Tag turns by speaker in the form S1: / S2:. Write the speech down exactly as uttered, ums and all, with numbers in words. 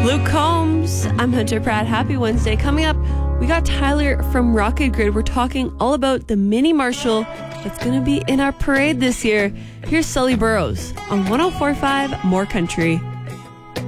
S1: Luke Combs. I'm Hunter Pratt. Happy Wednesday. Coming up, we got Tyler from Rocket Grid. We're talking all about the Mini Marshall that's going to be in our parade this year. Here's Sully Burrows on one oh four point five More Country.